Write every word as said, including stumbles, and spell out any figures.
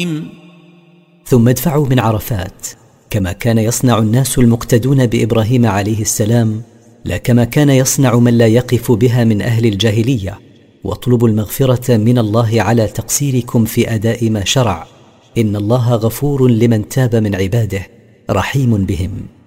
ثم ادفعوا من عرفات كما كان يصنع الناس المقتدون بإبراهيم عليه السلام، لا كما كان يصنع من لا يقف بها من أهل الجاهلية، واطلبوا المغفرة من الله على تقصيركم في أداء ما شرع. إن الله غفور لمن تاب من عباده رحيم بهم.